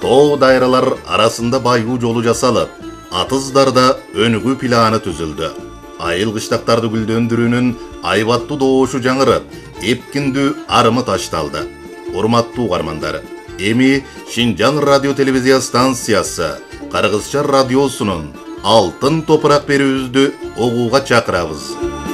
Too dayralar arasında baygu jolu jasalып, atızdarda önügü planı tüzüldü. Ayıl kışlaktарды güldöndürünün aybattu doğuşu жаңырып, епкіндü arımı taştaldı. Урматтуу угармандар, эми Шинжаң радио телевизия станциясы Кыргызча радиосунун алтын топурак берүүбүздү угууга чакырабыз.